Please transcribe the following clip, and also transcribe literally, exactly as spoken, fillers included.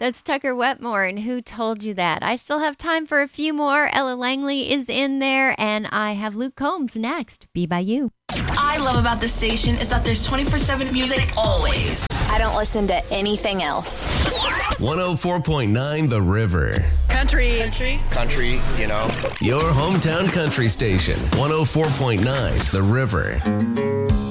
That's Tucker Wetmore. And who told you that? I still have time for a few more. Ella Langley is in there, and I have Luke Combs next. Be By You. I love about this station is that there's twenty-four seven music always. I don't listen to anything else. one oh four point nine The River. Country. Country. Country, you know. Your hometown country station. one oh four point nine The River.